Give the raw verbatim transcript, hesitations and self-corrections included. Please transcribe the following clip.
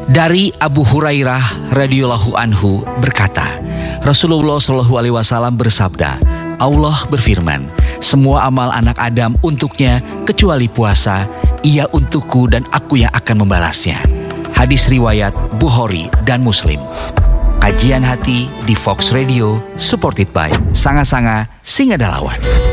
Dari Abu Hurairah radhiyallahu anhu berkata, Rasulullah shallallahu alaihi wasallam bersabda, Allah berfirman, semua amal anak Adam untuknya kecuali puasa, ia untukku dan aku yang akan membalasnya. Hadis riwayat Bukhari dan Muslim. Kajian hati di Fox Radio, supported by Sanga Sanga Singadalawan.